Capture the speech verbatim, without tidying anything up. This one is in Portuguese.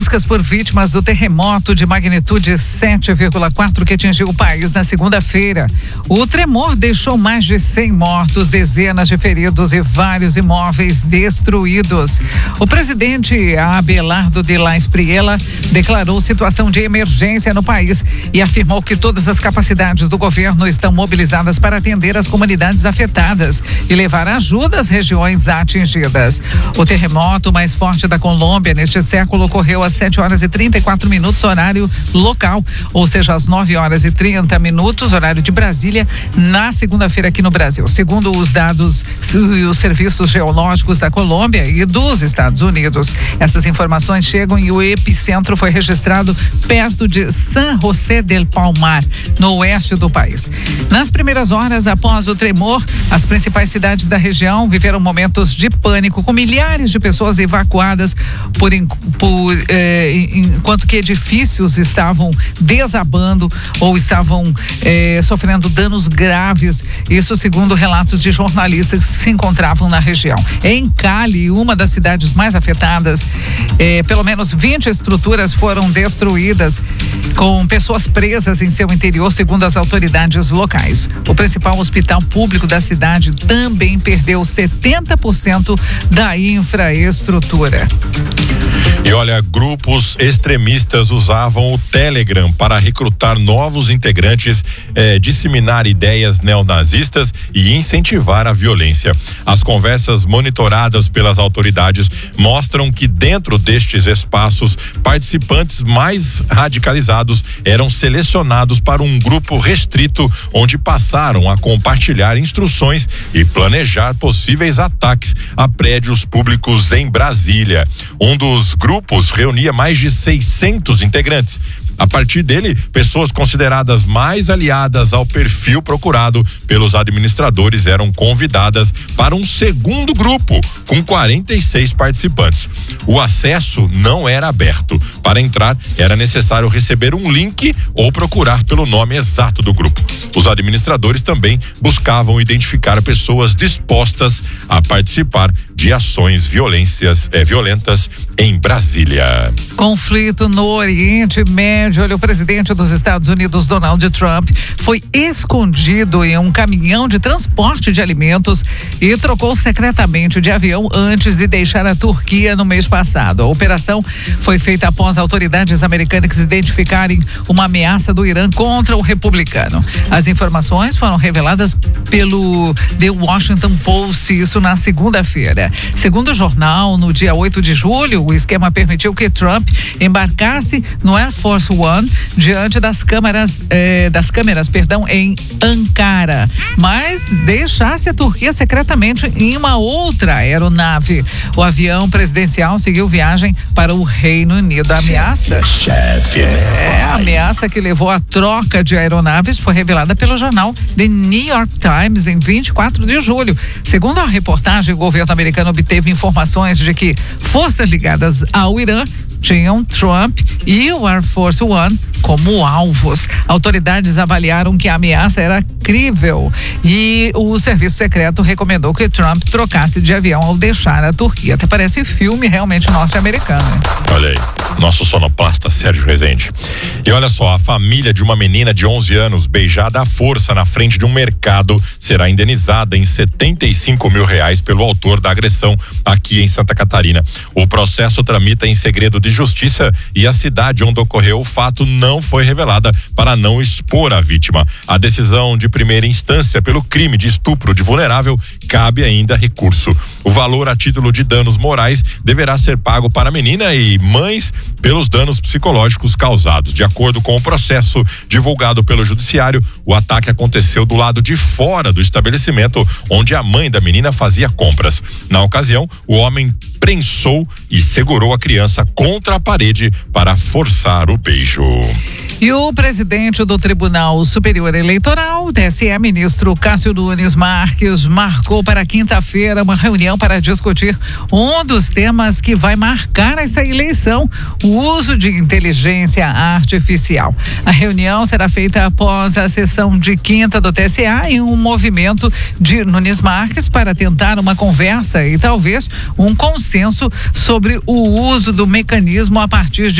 buscas por vítimas do terremoto de magnitude sete vírgula quatro que atingiu o país na segunda-feira. O tremor deixou mais de cem mortos, dezenas de feridos e vários imóveis destruídos. O presidente Abelardo de la Espriella declarou situação de emergência no país e afirmou que todas as capacidades do governo estão mobilizadas para atender as comunidades afetadas e levar ajuda às regiões atingidas. O terremoto mais forte da Colômbia neste século ocorreu às sete horas e trinta e quatro minutos, horário local, ou seja, às nove horas e trinta minutos, horário de Brasília, na segunda-feira aqui no Brasil. Segundo os dados e os serviços geológicos da Colômbia e dos Estados Unidos, essas informações chegam e o epicentro foi registrado perto de San José del Palmar, no oeste do país. Nas primeiras horas após o tremor, as principais cidades da região viveram momentos de pânico, com milhares de pessoas evacuadas por, por eh, enquanto que edifícios estavam desabando ou estavam eh, sofrendo danos graves. Isso segundo relatos de jornalistas que se encontravam na região. Em Cali, uma das cidades mais afetadas, eh, pelo menos vinte estruturas foram destruídas, com pessoas presas em seu interior, segundo as autoridades locais. O principal hospital público da cidade também perdeu setenta por cento da infraestrutura. E olha, grupos extremistas usavam o Telegram para recrutar novos integrantes, eh, disseminar ideias neonazistas e incentivar a violência. As conversas monitoradas pelas autoridades mostram que dentro destes espaços, participantes mais radicalizados eram selecionados para um grupo restrito, onde passaram a compartilhar instruções e planejar possíveis ataques a prédios públicos em Brasília. Um dos grupos reunia mais de seiscentos integrantes. A partir dele, pessoas consideradas mais aliadas ao perfil procurado pelos administradores eram convidadas para um segundo grupo, com quarenta e seis participantes. O acesso não era aberto. Para entrar, era necessário receber um link ou procurar pelo nome exato do grupo. Os administradores também buscavam identificar pessoas dispostas a participar de ações violências, eh, violentas em Brasília. Conflito no Oriente Médio. Olha, o presidente dos Estados Unidos, Donald Trump, foi escondido em um caminhão de transporte de alimentos e trocou secretamente de avião antes de deixar a Turquia no mês passado. A operação foi feita após autoridades americanas identificarem uma ameaça do Irã contra o republicano. As informações foram reveladas pelo The Washington Post, isso na segunda-feira. Segundo o jornal, no dia oito de julho, o esquema permitiu que Trump embarcasse no Air Force One diante das câmeras, eh, das câmeras, perdão, em Ankara, mas deixasse a Turquia secretamente em uma outra aeronave. O avião presidencial seguiu viagem para o Reino Unido. A ameaça, é, a ameaça que levou à troca de aeronaves foi revelada pelo jornal The New York Times em vinte e quatro de julho. Segundo a reportagem, o governo americano obteve informações de que forças ligadas ao Irã tinham Trump e o Air Force One como alvos. Autoridades avaliaram que a ameaça era crível e o serviço secreto recomendou que Trump trocasse de avião ao deixar a Turquia. Até parece filme realmente norte-americano. Olha aí, nosso sonoplasta Sérgio Rezende. E olha só, a família de uma menina de onze anos beijada à força na frente de um mercado será indenizada em setenta e cinco mil reais pelo autor da agressão aqui em Santa Catarina. O processo tramita em segredo de justiça e a cidade onde ocorreu o fato não foi revelada para não expor a vítima. A decisão de primeira instância pelo crime de estupro de vulnerável cabe ainda recurso. O valor a título de danos morais deverá ser pago para a menina e mães pelos danos psicológicos causados. De acordo com o processo divulgado pelo judiciário, o ataque aconteceu do lado de fora do estabelecimento onde a mãe da menina fazia compras. Na ocasião, o homem prensou e segurou a criança contra a parede para forçar o beijo. E o presidente do Tribunal Superior Eleitoral, T S E, ministro Cássio Nunes Marques, marcou para quinta-feira uma reunião para discutir um dos temas que vai marcar essa eleição, o uso de inteligência artificial. A reunião será feita após a sessão de quinta do T S E em um movimento de Nunes Marques para tentar uma conversa e talvez um consenso sobre o uso do mecanismo a partir de